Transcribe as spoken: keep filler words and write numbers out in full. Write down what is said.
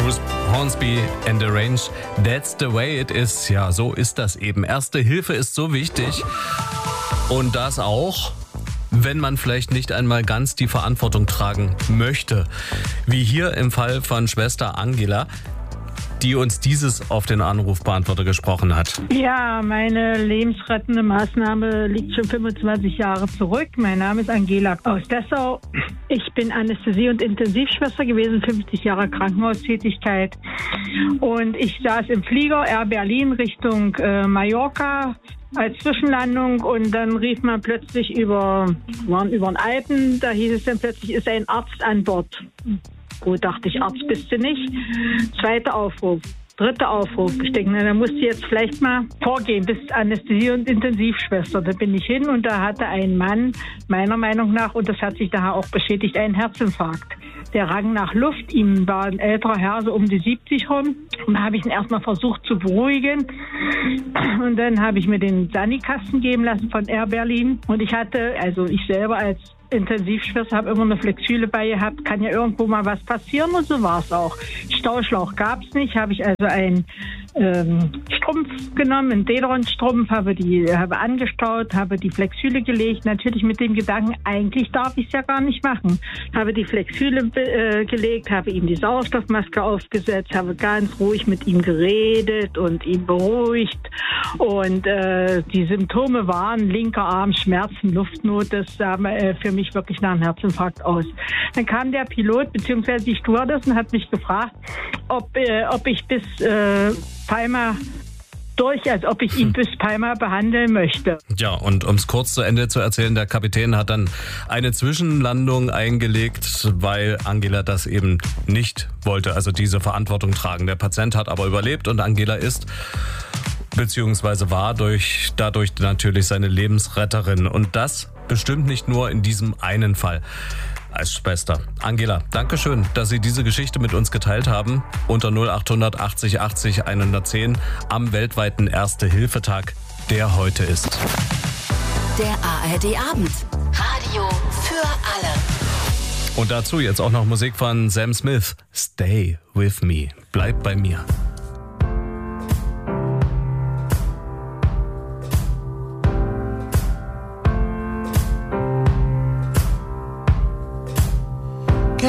Bruce Hornsby and the Range. That's the way it is. Ja, so ist das eben. Erste Hilfe ist so wichtig. Und das auch, wenn man vielleicht nicht einmal ganz die Verantwortung tragen möchte. Wie hier im Fall von Schwester Angela, die uns dieses auf den Anrufbeantworter gesprochen hat. Ja, meine lebensrettende Maßnahme liegt schon fünfundzwanzig Jahre zurück. Mein Name ist Angela aus Dessau. Ich bin Anästhesie- und Intensivschwester gewesen, fünfzig Jahre Krankenhaustätigkeit. Und ich saß im Flieger Air Berlin Richtung äh, Mallorca als Zwischenlandung und dann rief man plötzlich über, waren über den Alpen, da hieß es dann plötzlich, ist ein Arzt an Bord. Gut, dachte ich, Arzt bist du nicht. Zweiter Aufruf, dritter Aufruf. Ich denke, na, da musst du jetzt vielleicht mal vorgehen, bist Anästhesie- und Intensivschwester. Da bin ich hin und da hatte ein Mann, meiner Meinung nach, und das hat sich daher auch bestätigt, einen Herzinfarkt. Der rang nach Luft, ihm war ein älterer Herr, so um die siebzig rum. Und da habe ich ihn erstmal versucht zu beruhigen. Und dann habe ich mir den Sani-Kasten geben lassen von Air Berlin. Und ich hatte, also ich selber als Intensivschwester, habe immer eine Flexüle bei gehabt, kann ja irgendwo mal was passieren und so war es auch. Stauschlauch gab es nicht, habe ich also einen ähm, Strumpf genommen, einen Dederon-Strumpf, habe die habe angestaut, habe die Flexüle gelegt, natürlich mit dem Gedanken, eigentlich darf ich es ja gar nicht machen. Habe die Flexüle äh, gelegt, habe ihm die Sauerstoffmaske aufgesetzt, habe ganz ruhig mit ihm geredet und ihn beruhigt und äh, die Symptome waren linker Arm, Schmerzen, Luftnot, das sah äh, für mich wirklich nach einem Herzinfarkt aus. Dann kam der Pilot bzw. die Stewardess und hat mich gefragt, ob, äh, ob ich bis äh, Palma durch, als ob ich ihn bis Palma behandeln möchte. Ja, und um es kurz zu Ende zu erzählen, der Kapitän hat dann eine Zwischenlandung eingelegt, weil Angela das eben nicht wollte, also diese Verantwortung tragen. Der Patient hat aber überlebt und Angela ist beziehungsweise war durch, dadurch natürlich seine Lebensretterin. Und das bestimmt nicht nur in diesem einen Fall. Als Schwester. Angela, Dankeschön, dass Sie diese Geschichte mit uns geteilt haben. Unter null acht hundert achtzig achtzig hundertzehn am weltweiten Erste-Hilfe-Tag, der heute ist. Der A R D-Abend. Radio für alle. Und dazu jetzt auch noch Musik von Sam Smith. Stay with me. Bleib bei mir.